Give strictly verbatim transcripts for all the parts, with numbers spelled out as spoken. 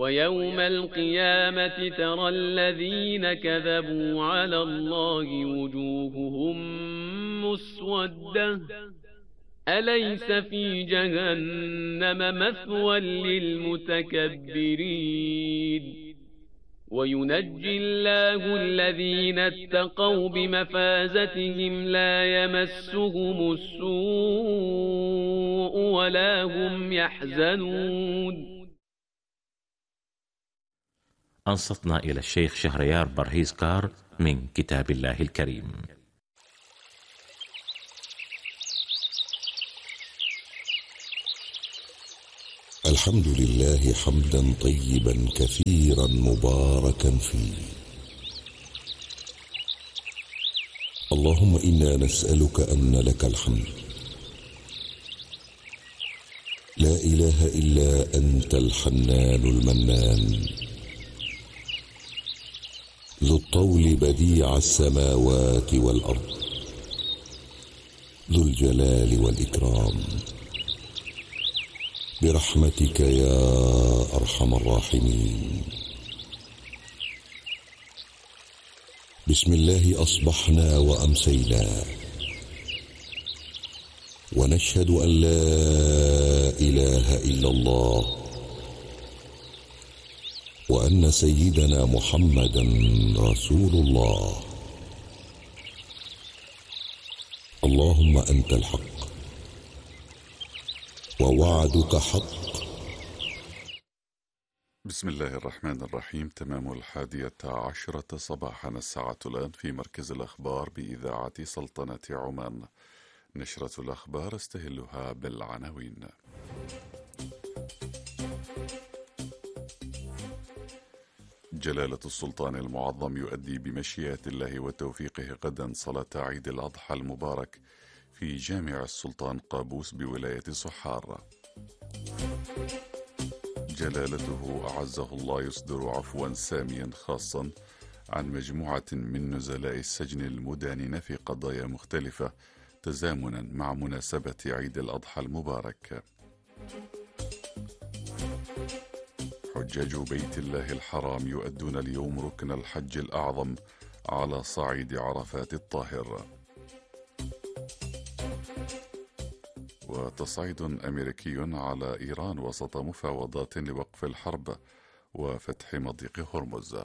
ويوم القيامة ترى الذين كذبوا على الله وجوههم مسودة أليس في جهنم مثوى للمتكبرين وينجي الله الذين اتقوا بمفازتهم لا يمسهم السوء ولا هم يحزنون. أنصتنا إلى الشيخ شهريار برهيزكار من كتاب الله الكريم. الحمد لله حمدا طيبا كثيرا مباركا فيه. اللهم إنا نسألك أن لك الحمد لا إله إلا أنت الحنان المنان ذو الطول بديع السماوات والأرض ذو الجلال والإكرام برحمتك يا أرحم الراحمين. بسم الله أصبحنا وأمسينا ونشهد أن لا إله إلا الله وأن سيدنا محمدا رسول الله. اللهم أنت الحق ووعدك حق. بسم الله الرحمن الرحيم. تمام الحادية عشرة صباحا، الساعة الآن في مركز الأخبار بإذاعة سلطنة عمان. نشرة الأخبار استهلها بالعناوين. جلالة السلطان المعظم يؤدي بمشيئة الله وتوفيقه غدا صلاة عيد الأضحى المبارك في جامع السلطان قابوس بولاية صحار. جلالته أعزه الله يصدر عفوا ساميا خاصا عن مجموعة من نزلاء السجن المدانين في قضايا مختلفة تزامنا مع مناسبة عيد الأضحى المبارك. حجاج بيت الله الحرام يؤدون اليوم ركن الحج الأعظم على صعيد عرفات الطاهر. وتصعيد أمريكي على إيران وسط مفاوضات لوقف الحرب وفتح مضيق هرمز.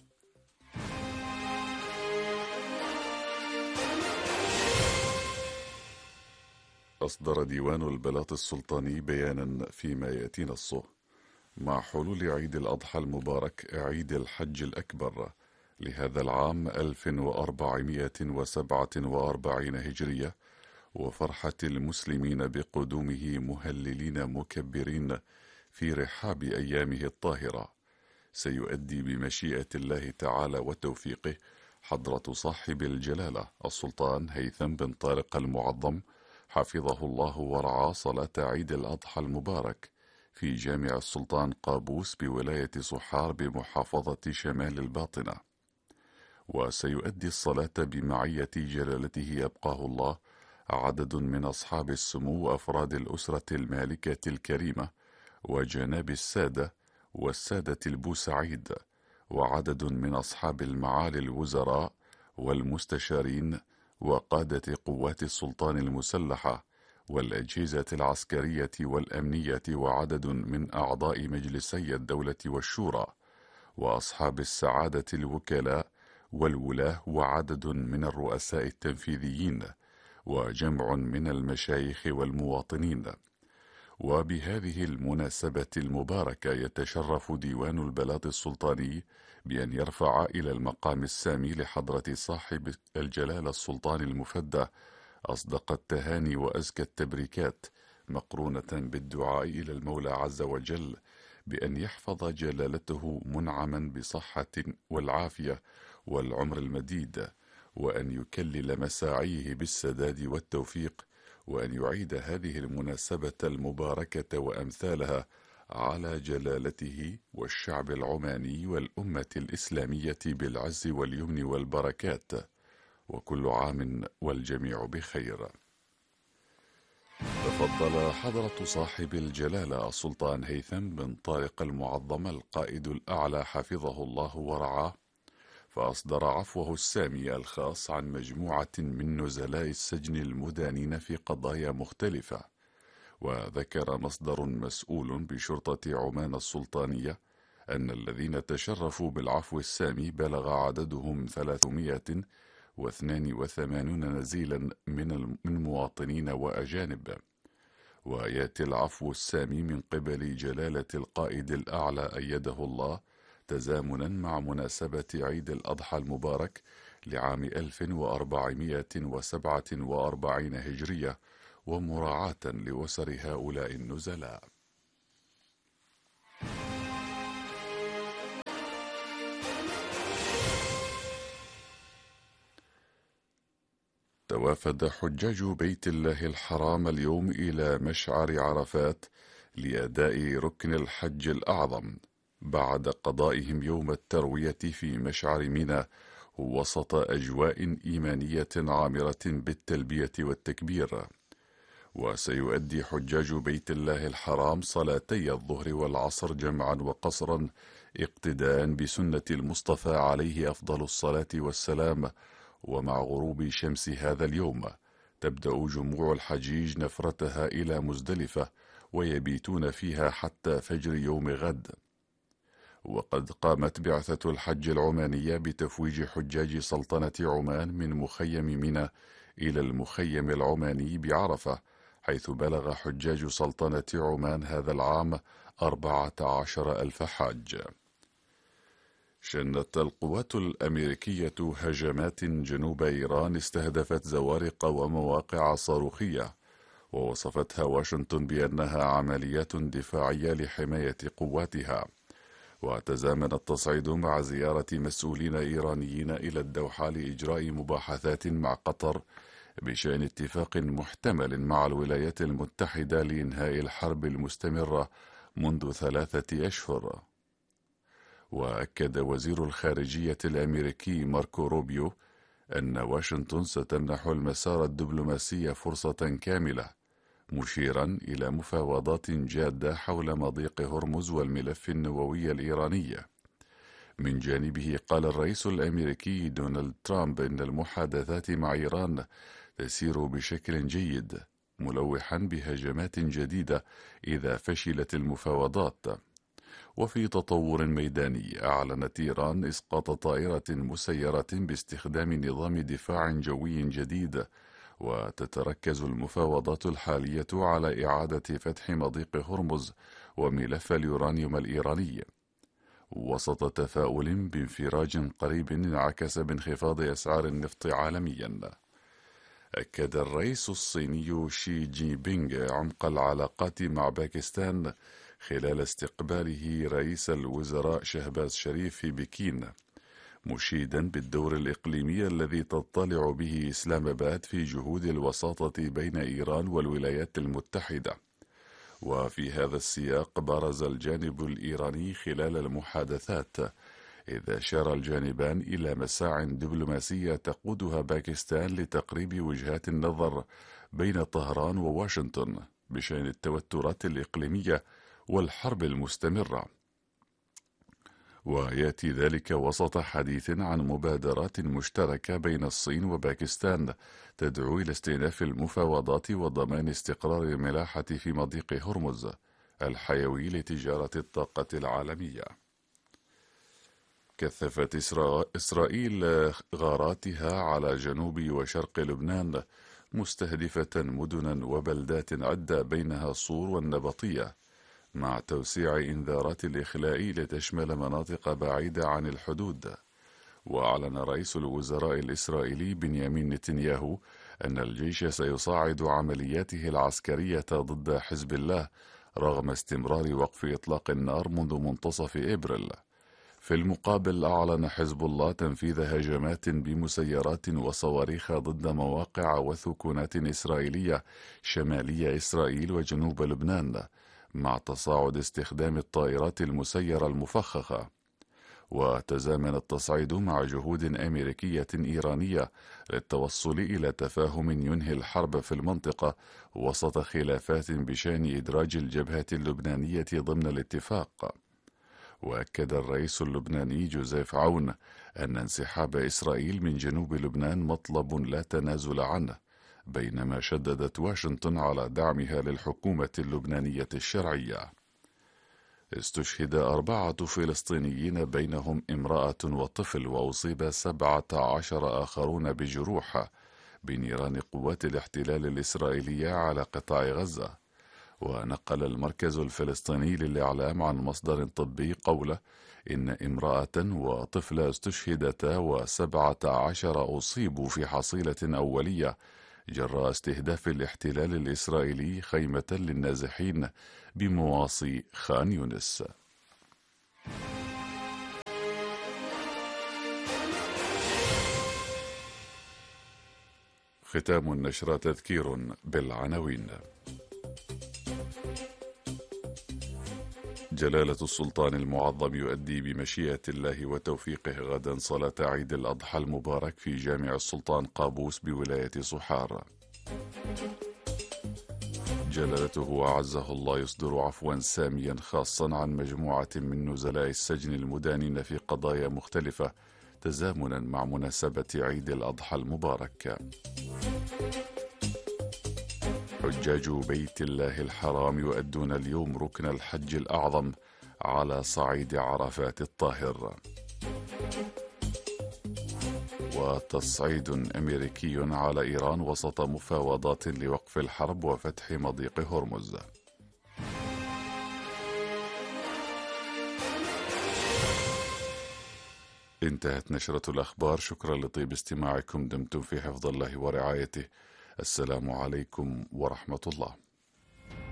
أصدر ديوان البلاط السلطاني بيانا فيما يأتي نصه: مع حلول عيد الأضحى المبارك عيد الحج الأكبر لهذا العام ألف وأربعمائة وسبعة وأربعين هجرية، وفرحة المسلمين بقدومه مهللين مكبرين في رحاب أيامه الطاهرة، سيؤدي بمشيئة الله تعالى وتوفيقه حضرة صاحب الجلالة السلطان هيثم بن طارق المعظم حفظه الله ورعاه صلاة عيد الأضحى المبارك في جامع السلطان قابوس بولاية صحار بمحافظة شمال الباطنة. وسيؤدي الصلاة بمعية جلالته يبقاه الله عدد من أصحاب السمو وأفراد الأسرة المالكة الكريمة وجناب السادة والسادة البوسعيد، وعدد من أصحاب المعالي الوزراء والمستشارين وقادة قوات السلطان المسلحة والأجهزة العسكرية والأمنية، وعدد من أعضاء مجلسي الدولة والشورى وأصحاب السعادة الوكلاء والولاة، وعدد من الرؤساء التنفيذيين، وجمع من المشايخ والمواطنين. وبهذه المناسبة المباركة يتشرف ديوان البلاط السلطاني بأن يرفع إلى المقام السامي لحضرة صاحب الجلالة السلطان المفدى أصدق التهاني وأزكى التبريكات، مقرونة بالدعاء إلى المولى عز وجل بأن يحفظ جلالته منعما بصحة والعافية والعمر المديد، وأن يكلل مساعيه بالسداد والتوفيق، وأن يعيد هذه المناسبة المباركة وأمثالها على جلالته والشعب العماني والأمة الإسلامية بالعز واليمن والبركات، وكل عام والجميع بخير. تفضل حضرة صاحب الجلالة السلطان هيثم بن طارق المعظم القائد الأعلى حفظه الله ورعاه، فأصدر عفوه السامي الخاص عن مجموعة من نزلاء السجن المدانين في قضايا مختلفة. وذكر مصدر مسؤول بشرطة عمان السلطانية أن الذين تشرفوا بالعفو السامي بلغ عددهم ثلاثمائة واثنين وثمانين نزيلا من من مواطنين وأجانب. ويأتي العفو السامي من قبل جلالة القائد الأعلى أيده الله تزامنا مع مناسبة عيد الأضحى المبارك لعام ألف وأربعمائة وسبعة وأربعين هجرية، ومراعاة لأسر هؤلاء النزلاء. توافد حجاج بيت الله الحرام اليوم إلى مشعر عرفات لأداء ركن الحج الأعظم بعد قضائهم يوم التروية في مشعر منى وسط أجواء إيمانية عامرة بالتلبية والتكبير. وسيؤدي حجاج بيت الله الحرام صلاتي الظهر والعصر جمعا وقصرا اقتداء بسنة المصطفى عليه أفضل الصلاة والسلام. ومع غروب شمس هذا اليوم تبدأ جموع الحجيج نفرتها إلى مزدلفة ويبيتون فيها حتى فجر يوم غد. وقد قامت بعثة الحج العمانية بتفويج حجاج سلطنة عمان من مخيم منى إلى المخيم العماني بعرفة، حيث بلغ حجاج سلطنة عمان هذا العام أربعة عشر ألف حاج. شنت القوات الأمريكية هجمات جنوب إيران استهدفت زوارق ومواقع صاروخية، ووصفتها واشنطن بأنها عمليات دفاعية لحماية قواتها. وتزامن التصعيد مع زيارة مسؤولين إيرانيين إلى الدوحة لإجراء مباحثات مع قطر بشأن اتفاق محتمل مع الولايات المتحدة لإنهاء الحرب المستمرة منذ ثلاثة أشهر. وأكد وزير الخارجية الأمريكي ماركو روبيو أن واشنطن ستمنح المسار الدبلوماسي فرصة كاملة، مشيرا إلى مفاوضات جادة حول مضيق هرمز والملف النووي الإيراني. من جانبه قال الرئيس الأمريكي دونالد ترامب إن المحادثات مع إيران تسير بشكل جيد، ملوحا بهجمات جديدة إذا فشلت المفاوضات. وفي تطور ميداني أعلنت إيران إسقاط طائرة مسيرة باستخدام نظام دفاع جوي جديد، وتتركز المفاوضات الحالية على إعادة فتح مضيق هرمز وملف اليورانيوم الإيراني، وسط تفاؤل بانفراج قريب انعكس بانخفاض أسعار النفط عالميا. أكد الرئيس الصيني شي جي بينغ عمق العلاقات مع باكستان خلال استقباله رئيس الوزراء شهباز شريف في بكين، مشيدا بالدور الإقليمي الذي تطلع به إسلام آباد في جهود الوساطة بين إيران والولايات المتحدة. وفي هذا السياق برز الجانب الإيراني خلال المحادثات، إذا أشار الجانبان إلى مساع دبلوماسية تقودها باكستان لتقريب وجهات النظر بين طهران وواشنطن بشأن التوترات الإقليمية والحرب المستمرة. ويأتي ذلك وسط حديث عن مبادرات مشتركة بين الصين وباكستان تدعو إلى استئناف المفاوضات وضمان استقرار الملاحة في مضيق هرمز الحيوي لتجارة الطاقة العالمية. كثفت إسرائيل غاراتها على جنوب وشرق لبنان مستهدفة مدنا وبلدات عدة بينها صور والنبطية، مع توسيع إنذارات الإخلاء لتشمل مناطق بعيدة عن الحدود. وأعلن رئيس الوزراء الإسرائيلي بنيامين نتنياهو أن الجيش سيصاعد عملياته العسكرية ضد حزب الله رغم استمرار وقف إطلاق النار منذ منتصف إبريل. في المقابل أعلن حزب الله تنفيذ هجمات بمسيرات وصواريخ ضد مواقع وثكنات إسرائيلية شمالي إسرائيل وجنوب لبنان، مع تصاعد استخدام الطائرات المسيرة المفخخة. وتزامن التصعيد مع جهود أمريكية إيرانية للتوصل إلى تفاهم ينهي الحرب في المنطقة وسط خلافات بشأن إدراج الجبهة اللبنانية ضمن الاتفاق. وأكد الرئيس اللبناني جوزيف عون أن انسحاب إسرائيل من جنوب لبنان مطلب لا تنازل عنه، بينما شددت واشنطن على دعمها للحكومة اللبنانية الشرعية. استشهد أربعة فلسطينيين بينهم امرأة وطفل، وأصيب سبعة عشر آخرون بجروح بنيران قوات الاحتلال الإسرائيلية على قطاع غزة. ونقل المركز الفلسطيني للإعلام عن مصدر طبي قوله إن امرأة وطفلة استشهدتا وسبعة عشر أصيبوا في حصيلة أولية جراء استهداف الاحتلال الإسرائيلي خيمة للنازحين بمواصي خان يونس. ختام النشرة تذكير بالعناوين. جلالة السلطان المعظم يؤدي بمشيئة الله وتوفيقه غدا صلاة عيد الأضحى المبارك في جامع السلطان قابوس بولاية صحار. جلالته أعزه الله يصدر عفوا ساميا خاصا عن مجموعة من نزلاء السجن المدانين في قضايا مختلفة تزامنا مع مناسبة عيد الأضحى المبارك. حجاج بيت الله الحرام يؤدون اليوم ركن الحج الأعظم على صعيد عرفات الطاهر. وتصعيد أمريكي على إيران وسط مفاوضات لوقف الحرب وفتح مضيق هرمز. انتهت نشرة الأخبار. شكرا لطيب استماعكم. دمتم في حفظ الله ورعايته. السلام عليكم ورحمة الله.